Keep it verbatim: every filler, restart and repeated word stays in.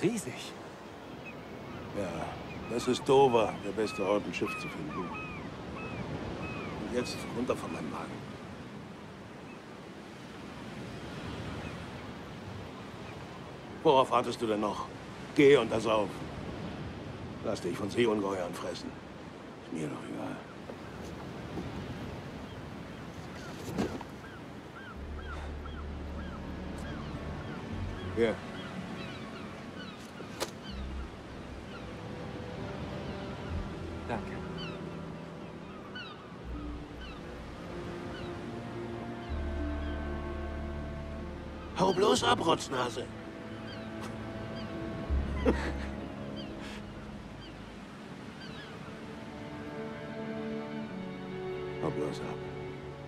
riesig. Ja, das ist Dover, der beste Ort, ein Schiff zu finden. Und jetzt runter von meinem Wagen. Worauf wartest du denn noch? Geh und das auf. Lass dich von Seeungeheuern fressen. Ist mir doch egal. Hier. Danke. Hau bloß ab, Rotznase. Hau bloß ab.